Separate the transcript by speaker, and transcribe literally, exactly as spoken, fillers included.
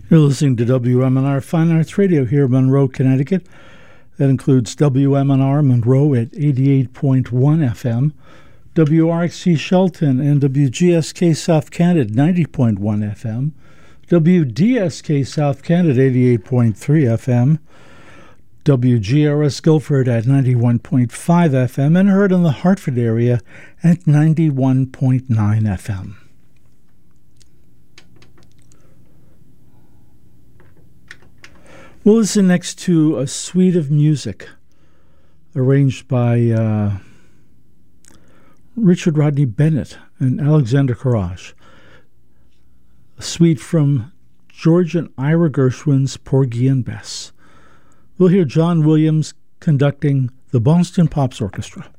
Speaker 1: You're listening to W M N R Fine Arts Radio here in Monroe, Connecticut. That includes W M N R Monroe at eighty-eight point one F M, W R X C Shelton and W G S K South Canada ninety point one F M, W D S K South Canada eighty-eight point three F M, W G R S Guilford at ninety-one point five F M, and heard in the Hartford area at ninety-one point nine F M. We'll listen next to a suite of music arranged by uh, Richard Rodney Bennett and Alexander Courage. A suite from George and Ira Gershwin's Porgy and Bess. We'll hear John Williams conducting the Boston Pops Orchestra.